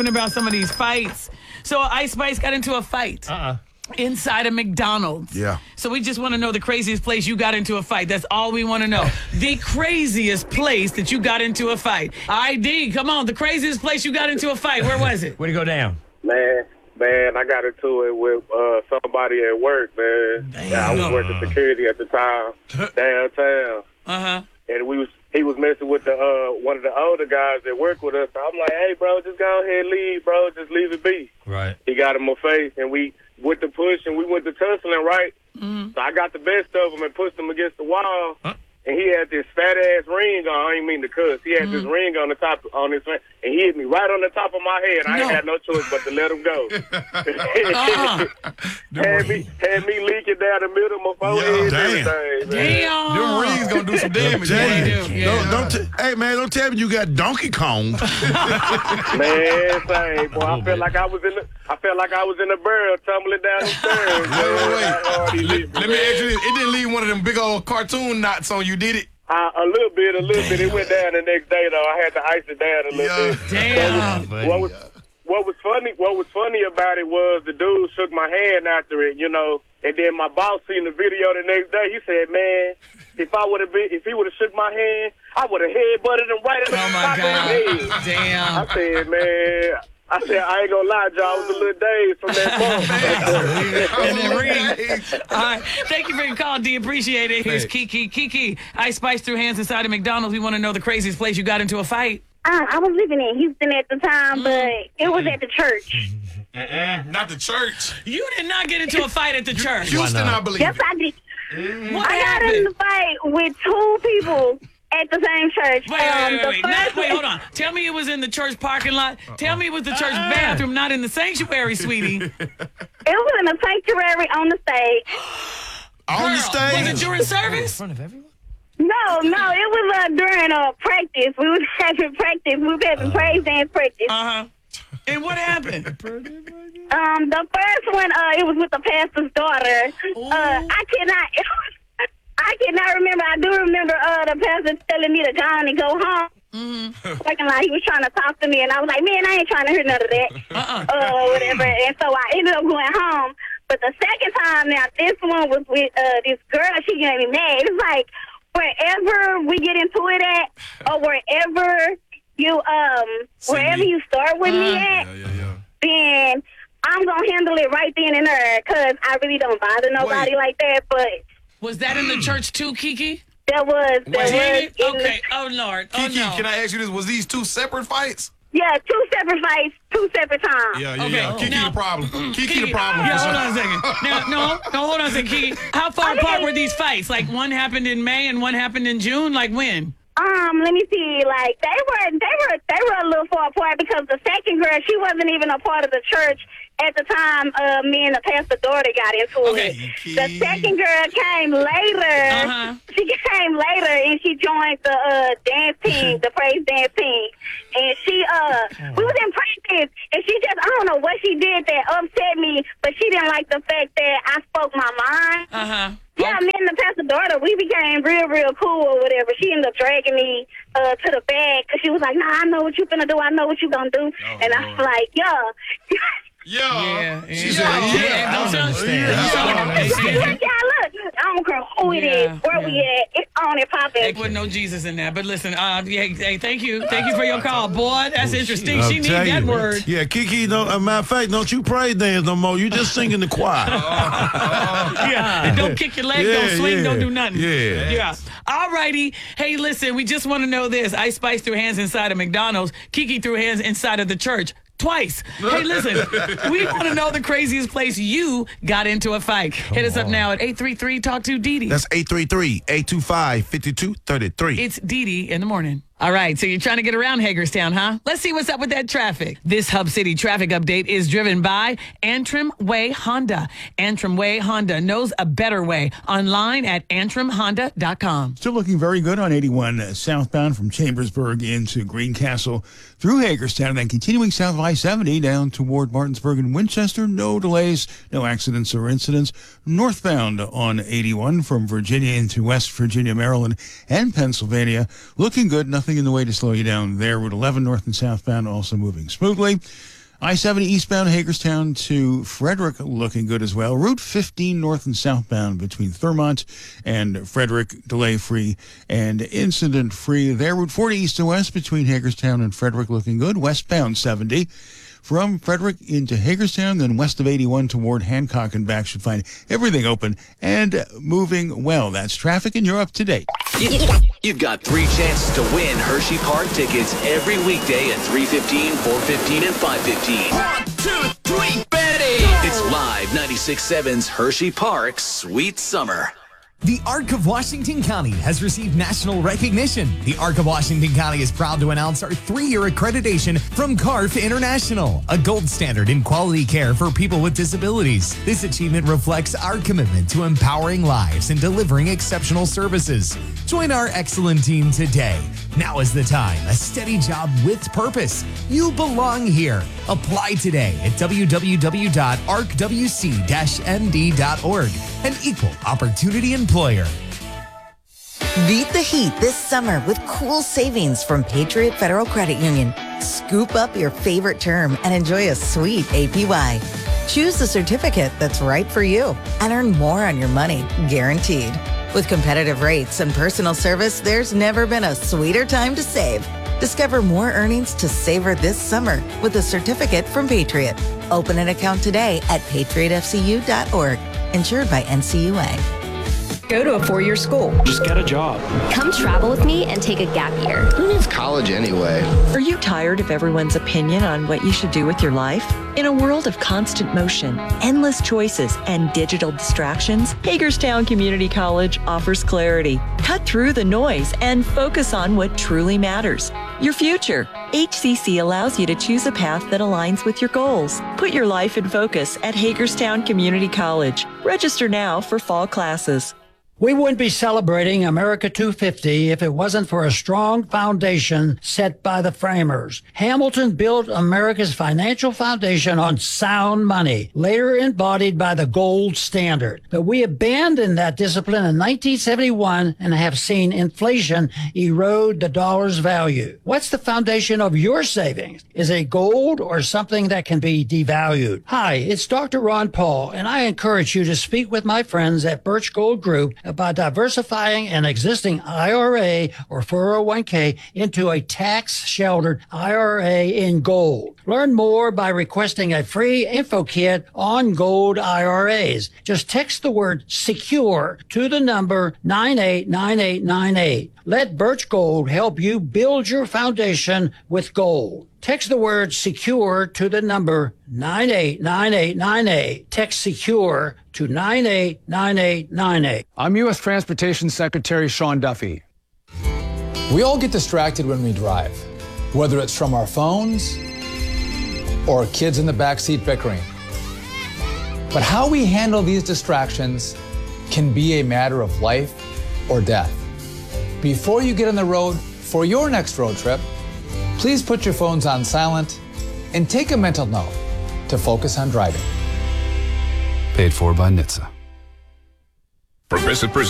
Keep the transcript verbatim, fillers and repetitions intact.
about some of these fights. So Ice Spice got into a fight. Uh-uh. Inside a McDonald's. Yeah. So we just want to know the craziest place you got into a fight. That's all we want to know. The craziest place that you got into a fight. I D, come on. The craziest place you got into a fight. Where was it? Where'd it go down? Man, man, I got into it with uh, somebody at work, man. Damn. Yeah, I was working security at the time, downtown. Uh-huh. And we was he was messing with the uh, one of the older guys that work with us. So I'm like, hey, bro, just go ahead and leave, bro. Just leave it be. Right. He got in my face, and we went to push, and we went to tussling, right? Mm-hmm. So I got the best of him and pushed him against the wall. Huh? And he had this fat ass ring on. I ain't mean to cuss. He had this ring on the top on his face, and he hit me right on the top of my head. I No. ain't had no choice but to let him go. Uh-uh. had me had me leaking down the middle of my forehead. Yeah, and everything, man. Damn. Them rings gonna do some damage. Tell They you. do, yeah. Don't, don't t- hey, man, don't tell me you got Donkey Kong. Man, say, boy, I felt like I was in the I felt like I was in a barrel tumbling down the stairs. Wait, wait, wait. Oh, he Let, hit me, let me man. ask you this. It didn't leave one of them big old cartoon knots on you, did it? Uh, a little bit, a little bit. It went down the next day, though. I had to ice it down a little Yeah. bit. Damn. What was what was funny? What was funny about it was the dude shook my hand after it, you know, and then my boss seen the video the next day. He said, "Man, if I would have been, if he would have shook my hand, I would have headbutted him right in the Oh, my top of God. his head." Damn. I said, "Man." I said, I ain't gonna lie, Joe. I was a little dazed from that bump. And then ring. All right. Thank you for your call, D. Appreciate it. Here's Kiki. Kiki, Ice Spice threw hands inside of McDonald's. We want to know the craziest place you got into a fight. Uh, I was living in Houston at the time, but it was at the church. Uh-uh. Not the church. You did not get into a fight at the church. Houston, I believe. Yes, it. I did. What I got in happened? the fight with two people at the same church. Wait, wait, Um, wait, the wait. first Not, wait, one- hold on. Tell me it was in the church parking lot. Tell me it was the church bathroom, not in the sanctuary, sweetie. It was in the sanctuary on the stage. On the Girl, stage. was it during In service? front of everyone? No, no, it was uh, during uh, practice. We was having practice. We was having praise dance practice. Uh-huh. And what happened? Um, the first one, uh, it was with the pastor's daughter. Uh, I cannot, I cannot remember. I do remember uh, the pastor telling me to go on and go home. Mm-hmm. Like, like he was trying to talk to me, and I was like, man, I ain't trying to hear none of that. Uh-uh. Uh, whatever. And so I ended up going home. But the second time, now, this one was with uh, this girl. She got me mad. It's like, wherever we get into it at, or wherever you, um, wherever you start with me at, Yeah, yeah, yeah. then I'm going to handle it right then and there, because I really don't bother nobody Wait. like that. But Was that in the church too, Kiki? there was, there was, Dang it. in Okay. Oh, Lord. Oh, Kiki, no. can I ask you this? Was these two separate fights? the, yeah, two separate fights, two separate times. Yeah, yeah, Okay, yeah. Kiki now- the problem. Kiki, Kiki, the problem. Yeah, for hold sure. on a second. Now, no, no, hold on a second, Kiki. How far Okay. apart were these fights? Like one happened in May and one happened in June? Like when? Um, let me see. Like they were, they were, they were a little far apart because the second girl, she wasn't even a part of the church at the time. Uh, me and the pastor daughter got into Okay. it. The second girl came later. Uh-huh. She came later and she joined the uh, dance team, the praise dance team. And she, uh, we was in practice, and she just, I don't know what she did that upset me, but she didn't like the fact that I spoke my mind. Uh-huh. Yeah, me and the pastor daughter, we became real, real cool or whatever. She ended up dragging me uh, to the back because she was like, nah, I know what you finna do. I know what you gonna do. Oh, and I was like, yeah. Yeah. Yeah, She yeah. said, Yeah, yeah. don't I understand. Yeah. I don't Like, understand. yeah, look, I don't care who it Yeah, is, where we yeah. at. It's on and popping. They put no Jesus in that. But listen, uh, yeah, hey, thank you. Thank you for your call. Boy, that's interesting. I'll She need tell that you. word. Yeah, Kiki, no, a matter of fact, don't you praise dance no more. You just sing in the choir. Yeah. And don't kick your leg, Yeah, don't swing, yeah. don't do nothing. Yeah. Yeah. All righty. Hey, listen, we just want to know this. Ice Spice threw hands inside of McDonald's. Kiki threw hands inside of the church. Twice. Hey, listen, we want to know the craziest place you got into a fight. Hit us up now at eight three three talk to Dee Dee. That's eight three three, eight two five, five two three three. It's Dee Dee in the morning. All right, so you're trying to get around Hagerstown, huh? Let's see what's up with that traffic. This Hub City traffic update is driven by Antrim Way Honda. Antrim Way Honda knows a better way. Online at antrim honda dot com. Still looking very good on eighty-one uh, southbound from Chambersburg into Greencastle through Hagerstown, and then continuing south of I seventy down toward Martinsburg and Winchester. No delays, no accidents or incidents. Northbound on eighty-one from Virginia into West Virginia, Maryland, and Pennsylvania. Looking good, nothing nothing in the way to slow you down there. Route eleven north and southbound also moving smoothly. I seventy eastbound Hagerstown to Frederick looking good as well. Route fifteen north and southbound between Thurmont and Frederick, delay-free and incident-free there. Route forty east to west between Hagerstown and Frederick looking good. Westbound seventy from Frederick into Hagerstown, then west of eighty-one toward Hancock and back should find everything open and moving well. That's traffic, and you're up to date. You've got three chances to win Hershey Park tickets every weekday at three fifteen, four fifteen, and five fifteen. One, two, three, Betty! It's live ninety-six point seven's Hershey Park Sweet Summer. The Arc of Washington County has received national recognition. The Arc of Washington County is proud to announce our three-year accreditation from C A R F International, a gold standard in quality care for people with disabilities. This achievement reflects our commitment to empowering lives and delivering exceptional services. Join our excellent team today. Now is the time. A steady job with purpose. You belong here. Apply today at w w w dot arc w c dash m d dot org. An equal opportunity employer. Beat the heat this summer with cool savings from Patriot Federal Credit Union. Scoop up your favorite term and enjoy a sweet A P Y. Choose the certificate that's right for you and earn more on your money, guaranteed. With competitive rates and personal service, there's never been a sweeter time to save. Discover more earnings to savor this summer with a certificate from Patriot. Open an account today at patriot f c u dot org. Insured by N C U A. Go to a four-year school. Just get a job. Come travel with me and take a gap year. Who needs college anyway? Are you tired of everyone's opinion on what you should do with your life? In a world of constant motion, endless choices, and digital distractions, Hagerstown Community College offers clarity. Cut through the noise and focus on what truly matters. Your future. H C C allows you to choose a path that aligns with your goals. Put your life in focus at Hagerstown Community College. Register now for fall classes. We wouldn't be celebrating America two fifty if it wasn't for a strong foundation set by the framers. Hamilton built America's financial foundation on sound money, later embodied by the gold standard. But we abandoned that discipline in nineteen seventy-one and have seen inflation erode the dollar's value. What's the foundation of your savings? Is it gold or something that can be devalued? Hi, it's Doctor Ron Paul, and I encourage you to speak with my friends at Birch Gold Group about diversifying an existing I R A or four oh one k into a tax-sheltered I R A in gold. Learn more by requesting a free info kit on gold I R As. Just text the word SECURE to the number nine eight nine eight nine eight. Let Birch Gold help you build your foundation with gold. Text the word SECURE to the number nine eight nine eight nine eight. Text SECURE to nine eight nine eight nine eight. I'm U S Transportation Secretary Sean Duffy. We all get distracted when we drive, whether it's from our phones or kids in the backseat bickering. But how we handle these distractions can be a matter of life or death. Before you get on the road for your next road trip, please put your phones on silent and take a mental note to focus on driving. Paid for by N H T S A. Progressive presents